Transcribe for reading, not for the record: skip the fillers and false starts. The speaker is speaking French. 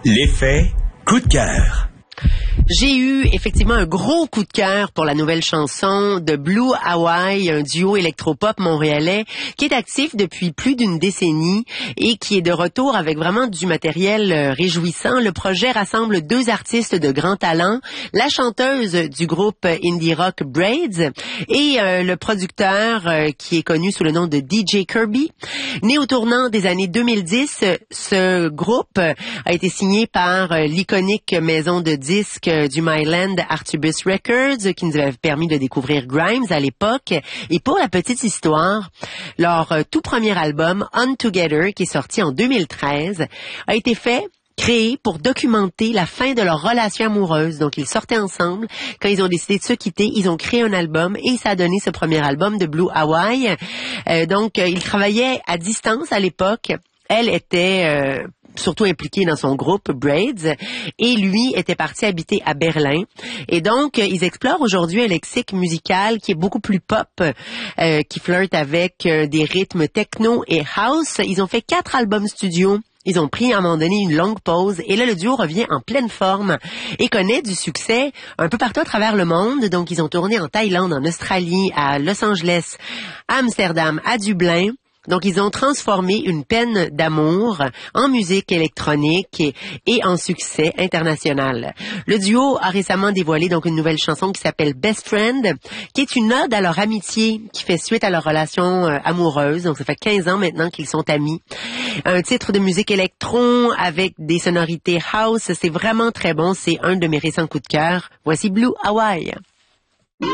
L'effet coup de cœur. J'ai eu effectivement un gros coup de cœur pour la nouvelle chanson de Blue Hawaii, un duo électropop montréalais qui est actif depuis plus d'une décennie et qui est de retour avec vraiment du matériel réjouissant. Le projet rassemble deux artistes de grand talent, la chanteuse du groupe indie rock Braids et le producteur qui est connu sous le nom de DJ Kirby. Né au tournant des années 2010, ce groupe a été signé par l'iconique maison de disques du Myland Artubus Records qui nous avait permis de découvrir Grimes à l'époque. Et pour la petite histoire, leur tout premier album, On Together, qui est sorti en 2013, a été créé pour documenter la fin de leur relation amoureuse. Donc, ils sortaient ensemble. Quand ils ont décidé de se quitter, ils ont créé un album et ça a donné ce premier album de Blue Hawaii. Ils travaillaient à distance à l'époque. Elle était surtout impliqué dans son groupe Braids et lui était parti habiter à Berlin. Et donc, ils explorent aujourd'hui un lexique musical qui est beaucoup plus pop, qui flirte avec des rythmes techno et house. Ils ont fait 4 albums studio. Ils ont pris à un moment donné une longue pause et là, le duo revient en pleine forme et connaît du succès un peu partout à travers le monde. Donc, ils ont tourné en Thaïlande, en Australie, à Los Angeles, à Amsterdam, à Dublin. Donc, ils ont transformé une peine d'amour en musique électronique et en succès international. Le duo a récemment dévoilé donc une nouvelle chanson qui s'appelle Best Friend, qui est une ode à leur amitié, qui fait suite à leur relation amoureuse. Donc, ça fait 15 ans maintenant qu'ils sont amis. Un titre de musique électron avec des sonorités house. C'est vraiment très bon. C'est un de mes récents coups de cœur. Voici Blue Hawaii.